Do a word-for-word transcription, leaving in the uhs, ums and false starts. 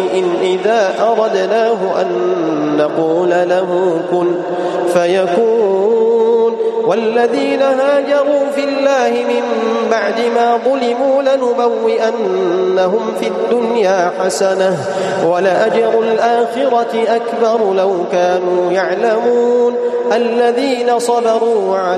شيء إذا أردناه أن نقول له كن فيكون. والذين هاجروا في الله من بعد ما ظلموا لنبوئنهم في الدنيا حسنة ولأجر الآخرة أكبر لو كانوا يعلمون. الذين صبروا